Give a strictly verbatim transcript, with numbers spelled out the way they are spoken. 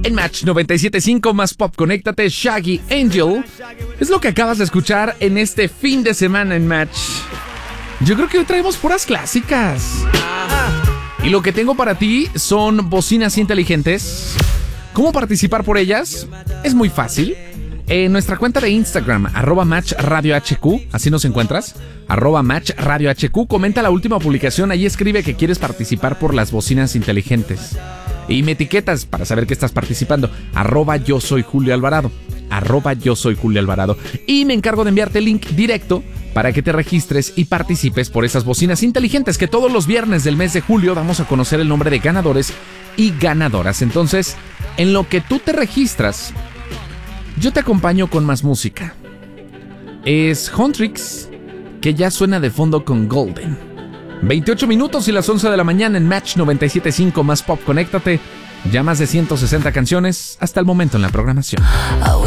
En Match noventa y siete punto cinco más pop, conéctate, Shaggy Angel. Es lo que acabas de escuchar en este fin de semana en Match. Yo creo que hoy traemos puras clásicas. Y lo que tengo para ti son bocinas inteligentes. ¿Cómo participar por ellas? Es muy fácil. En nuestra cuenta de Instagram, arroba Match Radio H Q, así nos encuentras, arroba Match Radio H Q, comenta la última publicación, ahí escribe que quieres participar por las bocinas inteligentes. Y me etiquetas para saber que estás participando, arroba yo soy Julio Alvarado, arroba yo soy Julio Alvarado. Y me encargo de enviarte el link directo para que te registres y participes por esas bocinas inteligentes que todos los viernes del mes de julio damos a conocer el nombre de ganadores y ganadoras. Entonces, en lo que tú te registras, yo te acompaño con más música. Es Huntrix, que ya suena de fondo con Golden. veintiocho minutos y las once de la mañana en Match noventa y siete punto cinco más pop, conéctate. Ya más de ciento sesenta canciones hasta el momento en la programación.